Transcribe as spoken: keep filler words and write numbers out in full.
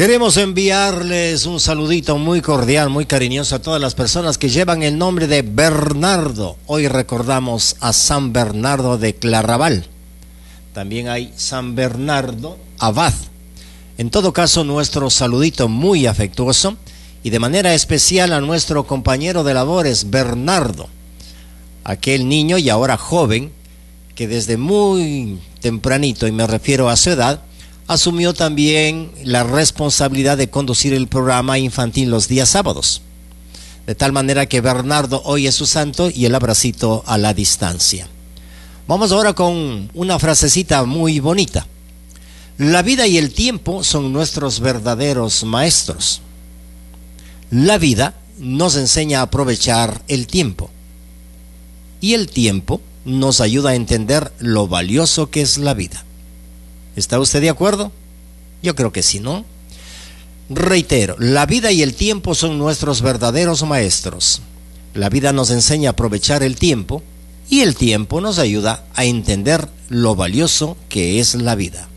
Queremos enviarles un saludito muy cordial, muy cariñoso a todas las personas que llevan el nombre de Bernardo. Hoy recordamos a San Bernardo de Claraval. También hay San Bernardo Abad. En todo caso, nuestro saludito muy afectuoso y de manera especial a nuestro compañero de labores, Bernardo, aquel niño y ahora joven que desde muy tempranito, y me refiero a su edad, asumió también la responsabilidad de conducir el programa infantil los días sábados. De tal manera que Bernardo hoy es su santo y el abracito a la distancia. Vamos ahora con una frasecita muy bonita. La vida y el tiempo son nuestros verdaderos maestros. La vida nos enseña a aprovechar el tiempo. Y el tiempo nos ayuda a entender lo valioso que es la vida. ¿Está usted de acuerdo? Yo creo que sí, ¿no? Reitero, la vida y el tiempo son nuestros verdaderos maestros. La vida nos enseña a aprovechar el tiempo y el tiempo nos ayuda a entender lo valioso que es la vida.